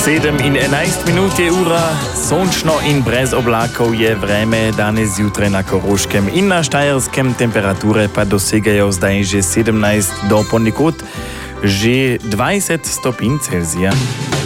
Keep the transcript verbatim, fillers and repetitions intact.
sedem in enajst minut je ura, sončno in brez oblakov je vreme danes zjutraj na Koroškem in na Štajerskem, temperature pa dosegajo zdaj že sedemnajst do ponekod že dvajset stopinj Celzija.